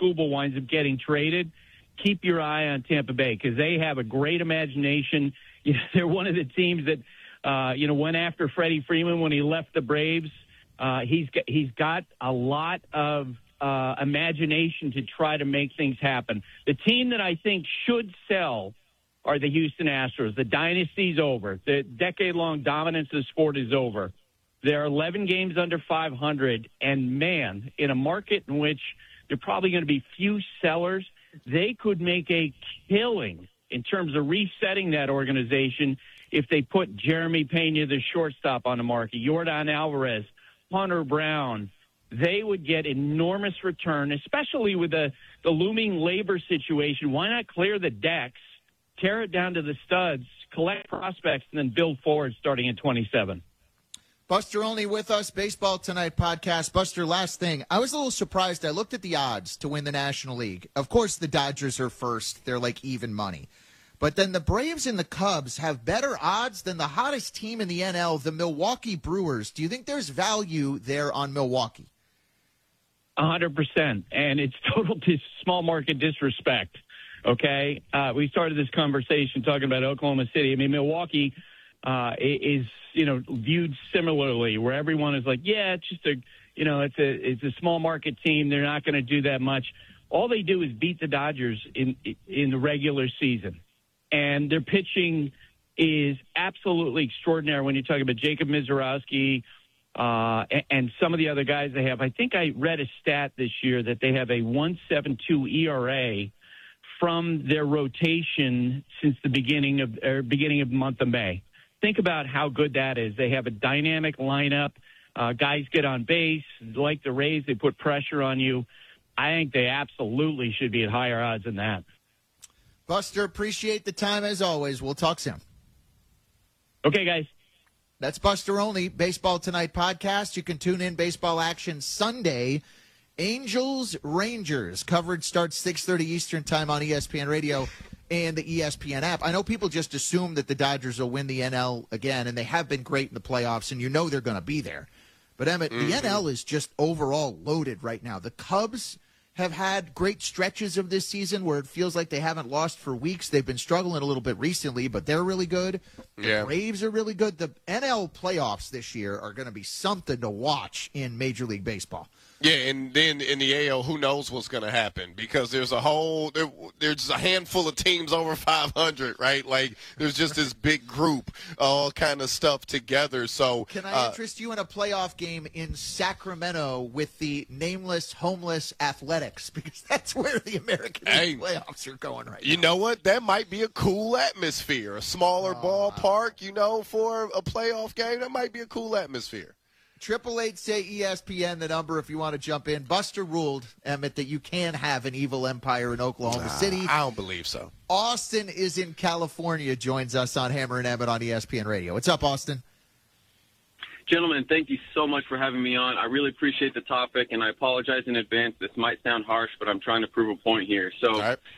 Skubal winds up getting traded, keep your eye on Tampa Bay because they have a great imagination. You know, they're one of the teams that, went after Freddie Freeman when he left the Braves. He's got a lot of imagination to try to make things happen. The team that I think should sell are the Houston Astros. The dynasty's over. The decade-long dominance of the sport is over. They're 11 games under 500, and, man, in a market in which there are probably going to be few sellers, they could make a killing in terms of resetting that organization if they put Jeremy Pena, the shortstop, on the market, Yordan Alvarez, Hunter Brown. They would get enormous return, especially with the looming labor situation. Why not clear the decks, tear it down to the studs, collect prospects, and then build forward starting in 27? Buster Olney with us, Baseball Tonight podcast. Buster, last thing. I was a little surprised. I looked at the odds to win the National League. Of course, the Dodgers are first. They're like even money. But then the Braves and the Cubs have better odds than the hottest team in the NL, the Milwaukee Brewers. Do you think there's value there on Milwaukee? 100%. And it's total small market disrespect. Okay? We started this conversation talking about Oklahoma City. I mean, Milwaukee is, viewed similarly, where everyone is like, yeah, it's just it's a small market team. They're not going to do that much. All they do is beat the Dodgers in the regular season. And their pitching is absolutely extraordinary when you talk about Jacob Mizorowski and some of the other guys they have. I think I read a stat this year that they have a 1.72 ERA from their rotation since the beginning of the month of May. Think about how good that is. They have a dynamic lineup. Guys get on base. Like the Rays, they put pressure on you. I think they absolutely should be at higher odds than that. Buster, appreciate the time as always. We'll talk soon. Okay, guys. That's Buster Olney, Baseball Tonight podcast. You can tune in baseball action Sunday. Angels Rangers coverage starts 6:30 Eastern time on ESPN Radio and the ESPN app. I know people just assume that the Dodgers will win the NL again, and they have been great in the playoffs, and they're going to be there. But, Emmett, the NL is just overall loaded right now. The Cubs have had great stretches of this season where it feels like they haven't lost for weeks. They've been struggling a little bit recently, but they're really good. The Braves are really good. The NL playoffs this year are going to be something to watch in Major League Baseball. Yeah, and then in the AL, who knows what's going to happen because there's a handful of teams over 500, right? Like there's just this big group, all kind of stuff together. So can I interest you in a playoff game in Sacramento with the nameless, homeless Athletics because that's where the American League playoffs are going right now. You know what? That might be a cool atmosphere, a smaller ballpark, for a playoff game. That might be a cool atmosphere. 888 say ESPN, the number if you want to jump in. Buster ruled, Emmett, that you can have an evil empire in Oklahoma City. I don't believe so. Austin is in California, joins us on Hammer and Emmett on ESPN Radio. What's up, Austin? Gentlemen, thank you so much for having me on. I really appreciate the topic, and I apologize in advance. This might sound harsh, but I'm trying to prove a point here. So all right.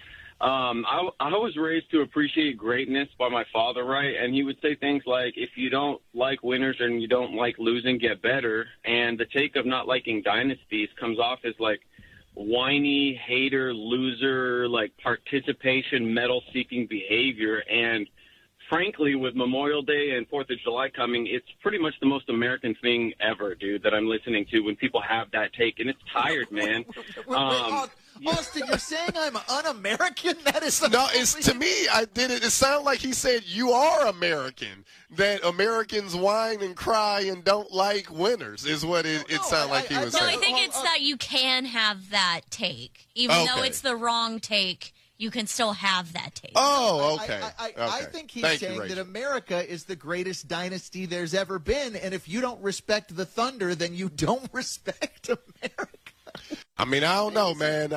I was raised to appreciate greatness by my father, right? And he would say things like, if you don't like winners and you don't like losing, get better. And the take of not liking dynasties comes off as like whiny, hater, loser, like participation, medal-seeking behavior. And frankly, with Memorial Day and 4th of July coming, it's pretty much the most American thing ever, dude, that I'm listening to when people have that take. And it's tired, man. Austin, you're saying I'm un-American? That is no. It's to me. It sounded like he said you are American. That Americans whine and cry and don't like winners is what it sounded like he was saying. No, I think it's that you can have that take, even though it's the wrong take. You can still have that take. Oh, okay. I think he's saying that America is the greatest dynasty there's ever been, and if you don't respect the Thunder, then you don't respect America. I mean, I don't know, man.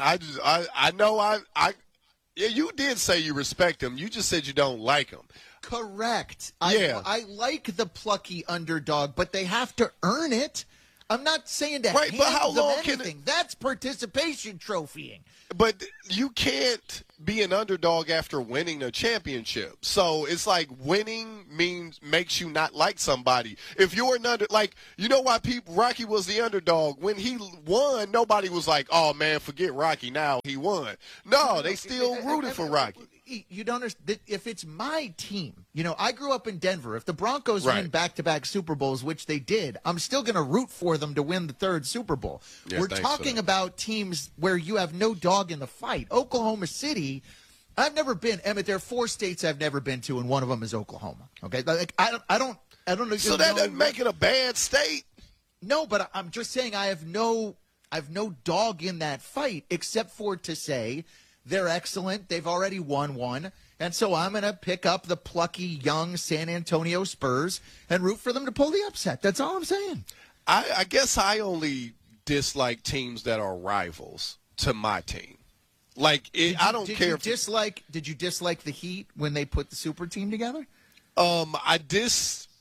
You did say you respect him. You just said you don't like him. Correct. Yeah. I like the plucky underdog, but they have to earn it. I'm not saying to right, but how long anything. That's participation trophying. But you can't be an underdog after winning a championship. So it's like winning makes you not like somebody. If you're an you know why Rocky was the underdog? When he won, nobody was like, oh, man, forget Rocky now. He won. No, they still rooted for Rocky. You don't understand. If it's my team, I grew up in Denver. If the Broncos win back-to-back Super Bowls, which they did, I'm still going to root for them to win the third Super Bowl. Yeah, we're talking about teams where you have no dog in the fight. Oklahoma City, I've never been. Emmett, there are 4 states I've never been to, and one of them is Oklahoma. Okay, I don't know. So that doesn't make it a bad state. No, but I'm just saying I have no dog in that fight, except for to say they're excellent. They've already won one. And so I'm going to pick up the plucky, young San Antonio Spurs and root for them to pull the upset. That's all I'm saying. I guess I only dislike teams that are rivals to my team. I don't care. Did you dislike the Heat when they put the super team together? I disliked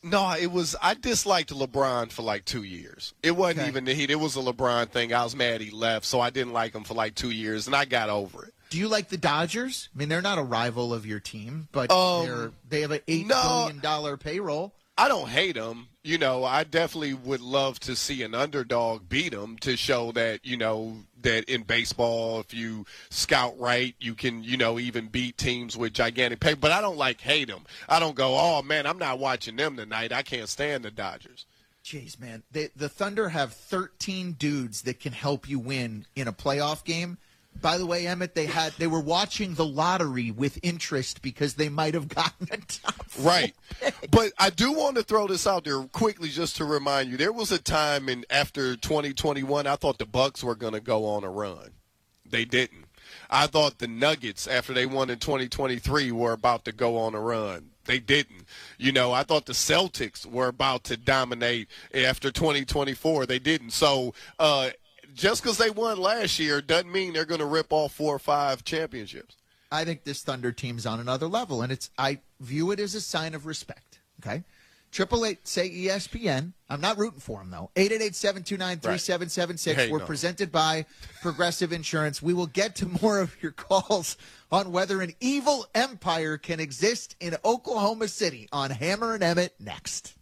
LeBron for 2 years. It wasn't even the Heat. It was a LeBron thing. I was mad he left, so I didn't like him for 2 years, and I got over it. Do you like the Dodgers? I mean, they're not a rival of your team, but they have an $8 billion payroll. I don't hate them. I definitely would love to see an underdog beat them to show that, that in baseball, if you scout right, you can, even beat teams with gigantic pay. But I don't hate them. I don't go, oh, man, I'm not watching them tonight. I can't stand the Dodgers. Jeez, man. The Thunder have 13 dudes that can help you win in a playoff game. By the way, Emmett, they were watching the lottery with interest because they might have gotten a top right. pick. But I do want to throw this out there quickly just to remind you. There was a time after 2021 I thought the Bucks were going to go on a run. They didn't. I thought the Nuggets, after they won in 2023, were about to go on a run. They didn't. I thought the Celtics were about to dominate after 2024. They didn't. So, just because they won last year doesn't mean they're going to rip off 4 or 5 championships. I think this Thunder team's on another level, and I view it as a sign of respect. Okay, 888 say ESPN. I'm not rooting for them though. 888-729-3776. Hey, We're presented by Progressive Insurance. We will get to more of your calls on whether an evil empire can exist in Oklahoma City on Hammer and Emmett next.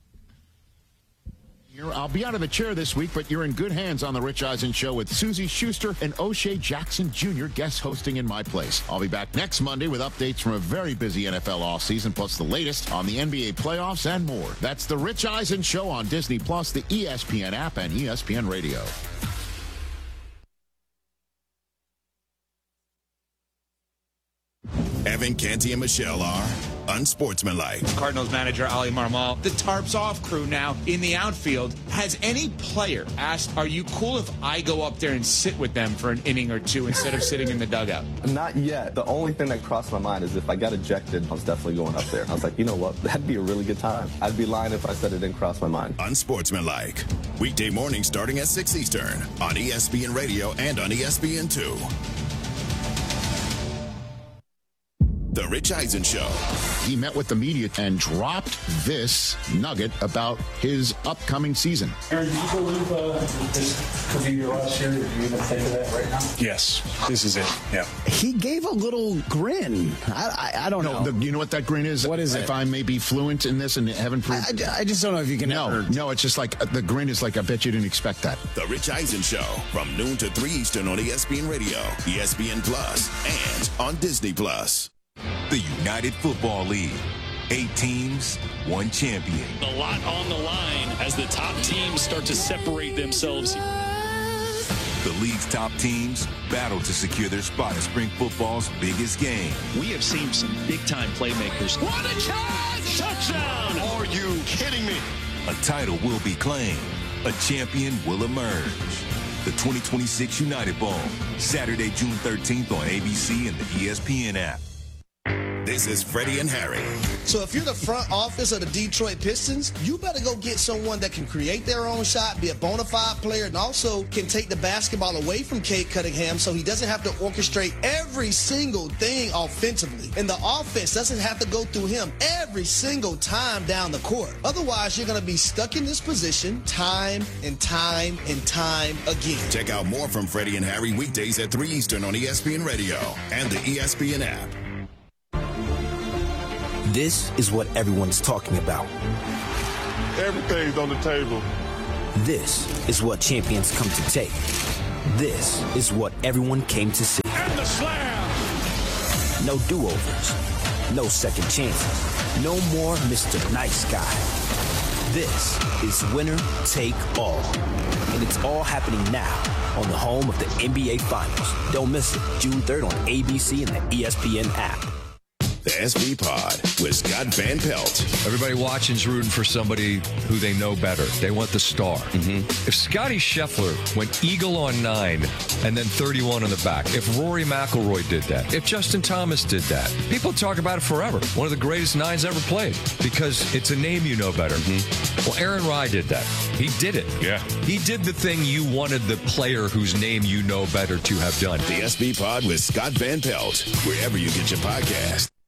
I'll be out of the chair this week, but you're in good hands on The Rich Eisen Show with Susie Schuster and O'Shea Jackson Jr. guest hosting in my place. I'll be back next Monday with updates from a very busy NFL offseason, plus the latest on the NBA playoffs and more. That's The Rich Eisen Show on Disney+, the ESPN app, and ESPN Radio. Evan, Canty, and Michelle are unsportsmanlike. Cardinals manager Ali Marmol, the tarps off crew now in the outfield. Has any player asked, are you cool if I go up there and sit with them for an inning or two instead of sitting in the dugout? Not yet. The only thing that crossed my mind is if I got ejected, I was definitely going up there. I was like, you know what? That'd be a really good time. I'd be lying if I said it didn't cross my mind. Unsportsmanlike. Weekday mornings starting at 6 Eastern on ESPN Radio and on ESPN2. The Rich Eisen Show. He met with the media and dropped this nugget about his upcoming season. Aaron, do you believe this could be your last year? Do you even think of that right now? Yes, this is it. Yeah. He gave a little grin. I don't know. You know what that grin is? What is it? If I may be fluent in this and heaven prove. I just don't know if you can. No, it's just like the grin is like I bet you didn't expect that. The Rich Eisen Show from noon to 3 Eastern on ESPN Radio, ESPN Plus, and on Disney Plus. The United Football League. 8 teams, 1 champion. A lot on the line as the top teams start to separate themselves. The league's top teams battle to secure their spot in spring football's biggest game. We have seen some big-time playmakers. What a catch! Touchdown! Are you kidding me? A title will be claimed. A champion will emerge. The 2026 United Bowl, Saturday, June 13th on ABC and the ESPN app. This is Freddie and Harry. So if you're the front office of the Detroit Pistons, you better go get someone that can create their own shot, be a bona fide player, and also can take the basketball away from Cade Cunningham so he doesn't have to orchestrate every single thing offensively. And the offense doesn't have to go through him every single time down the court. Otherwise, you're going to be stuck in this position time and time and time again. Check out more from Freddie and Harry weekdays at 3 Eastern on ESPN Radio and the ESPN app. This is what everyone's talking about. Everything's on the table. This is what champions come to take. This is what everyone came to see. And the slam! No do-overs. No second chances. No more Mr. Nice Guy. This is winner take all. And it's all happening now on the home of the NBA Finals. Don't miss it. June 3rd on ABC and the ESPN app. The SB Pod with Scott Van Pelt. Everybody watching's rooting for somebody who they know better. They want the star. If Scotty Scheffler went eagle on 9 and then 31 on the back, if Rory McIlroy did that, if Justin Thomas did that, people talk about it forever. One of the greatest 9s ever played because it's a name you know better. Well, Aaron Rai did that. He did it. Yeah. He did the thing you wanted the player whose name you know better to have done. The SB Pod with Scott Van Pelt, wherever you get your podcast.